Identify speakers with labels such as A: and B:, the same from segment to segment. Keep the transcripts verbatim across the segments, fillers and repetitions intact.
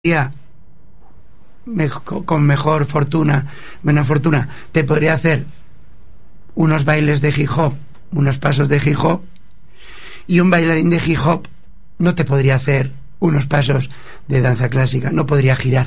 A: Ya mejor, con mejor fortuna, menos fortuna, te podría hacer unos bailes de hip hop, unos pasos de hip hop, y un bailarín de hip hop no te podría hacer unos pasos de danza clásica, no podría girar,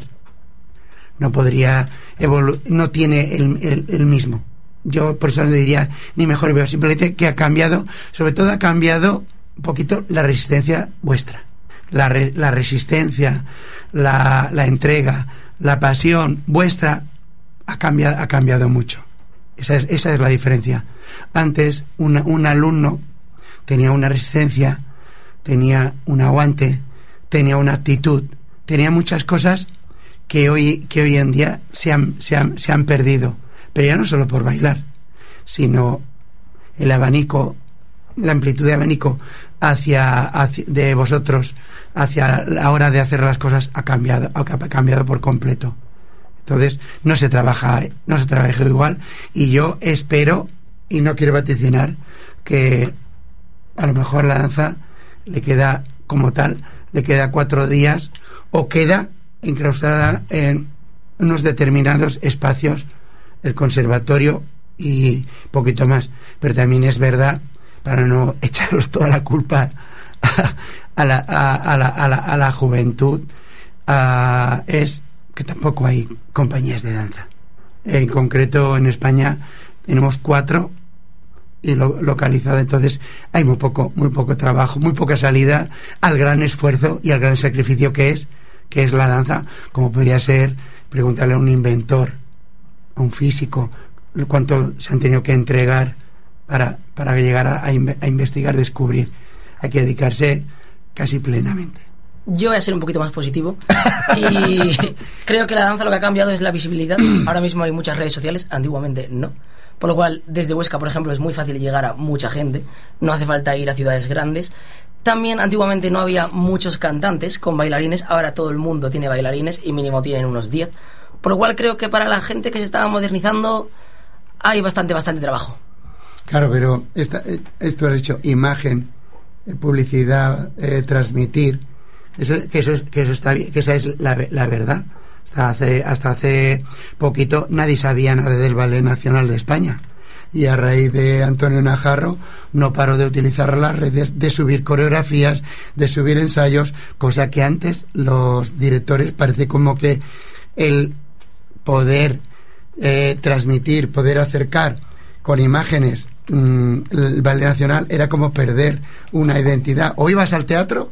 A: no podría evolu- no tiene el, el, el mismo. Yo por eso no diría ni mejor ni peor, simplemente que ha cambiado, sobre todo ha cambiado un poquito la resistencia vuestra, la, re, la resistencia, la, la entrega, la pasión vuestra ha cambiado, ha cambiado mucho. Esa es, esa es la diferencia. Antes una, un alumno tenía una resistencia, tenía un aguante, tenía una actitud, tenía muchas cosas que hoy, que hoy en día se han, se han, se han perdido. Pero ya no solo por bailar, sino el abanico, la amplitud de abanico hacia, hacia de vosotros hacia la hora de hacer las cosas ha cambiado, ha cambiado por completo. Entonces no se trabaja, no se trabaja igual, y yo espero, y no quiero vaticinar, que a lo mejor la danza le queda como tal, le queda cuatro días o queda incrustada en unos determinados espacios, el conservatorio y poquito más. Pero también es verdad, para no echaros toda la culpa a, a, la, a, a, la, a, la, a la juventud, a, es que tampoco hay compañías de danza. En concreto en España tenemos cuatro y lo, localizado, entonces hay muy poco, muy poco trabajo, muy poca salida al gran esfuerzo y al gran sacrificio que es, que es la danza, como podría ser preguntarle a un inventor, a un físico, cuánto se han tenido que entregar para, para llegar a, a, a investigar, descubrir. Hay que dedicarse casi plenamente.
B: Yo voy a ser un poquito más positivo y creo que la danza lo que ha cambiado es la visibilidad. Ahora mismo hay muchas redes sociales, antiguamente no. Por lo cual, desde Huesca, por ejemplo, es muy fácil llegar a mucha gente. No hace falta ir a ciudades grandes. También antiguamente no había muchos cantantes con bailarines. Ahora todo el mundo tiene bailarines y mínimo tienen unos diez. Por lo cual creo que para la gente que se está modernizando hay bastante, bastante trabajo.
A: Claro, pero esta, esto has dicho, imagen, publicidad, eh, transmitir, eso, que, eso es, que eso está bien, que esa es la, la verdad. Hasta hace, hasta hace poquito nadie sabía nada del Ballet Nacional de España. Y a raíz de Antonio Najarro no paró de utilizar las redes, de subir coreografías, de subir ensayos, cosa que antes los directores parece como que el poder eh, transmitir, poder acercar con imágenes mmm, el Ballet Nacional era como perder una identidad. O ibas al teatro,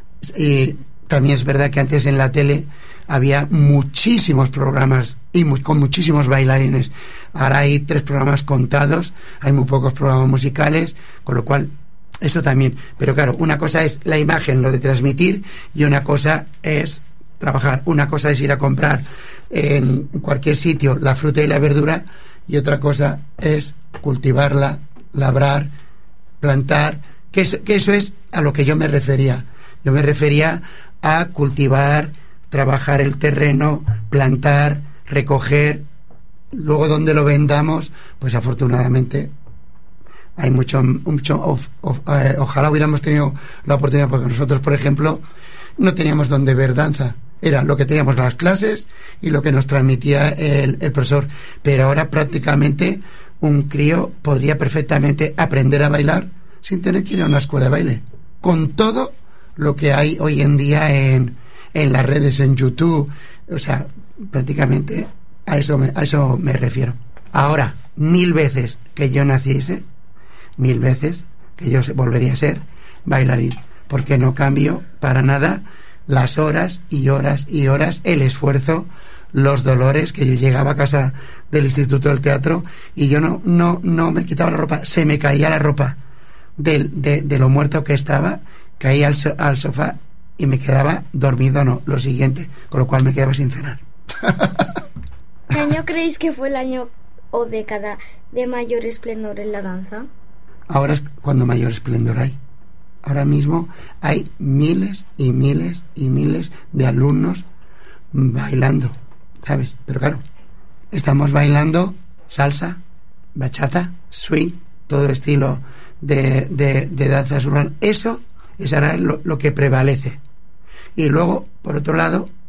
A: y también es verdad que antes en la tele había muchísimos programas y mu- con muchísimos bailarines. Ahora hay tres programas contados, hay muy pocos programas musicales, con lo cual eso también. Pero claro, una cosa es la imagen, lo de transmitir, y una cosa es trabajar. Una cosa es ir a comprar en cualquier sitio la fruta y la verdura, y otra cosa es cultivarla, labrar, plantar, que eso, que eso es a lo que yo me refería. Yo me refería a cultivar, trabajar el terreno, plantar, recoger, luego donde lo vendamos, pues afortunadamente hay mucho, mucho of, of, eh, ojalá hubiéramos tenido la oportunidad, porque nosotros, por ejemplo, no teníamos donde ver danza. Era lo que teníamos las clases y lo que nos transmitía el, el profesor. Pero ahora prácticamente un crío podría perfectamente aprender a bailar sin tener que ir a una escuela de baile. Con todo lo que hay hoy en día en, en las redes, en YouTube. O sea, prácticamente a eso, me, a eso me refiero. Ahora, mil veces que yo naciese, mil veces que yo volvería a ser bailarín. Porque no cambio para nada las horas y horas y horas, el esfuerzo, los dolores, que yo llegaba a casa del Instituto del Teatro y yo no no no me quitaba la ropa, se me caía la ropa de, de, de lo muerto que estaba, caía al, so, al sofá y me quedaba dormido, no, lo siguiente, con lo cual me quedaba sin cenar.
C: ¿Qué año creéis que fue el año o década de mayor esplendor en la danza?
A: Ahora es cuando mayor esplendor hay. Ahora mismo hay miles y miles y miles de alumnos bailando, ¿sabes? Pero claro, estamos bailando salsa, bachata, swing, todo estilo de, de, de danzas urbanas. Eso es ahora lo, lo que prevalece. Y luego, por otro lado,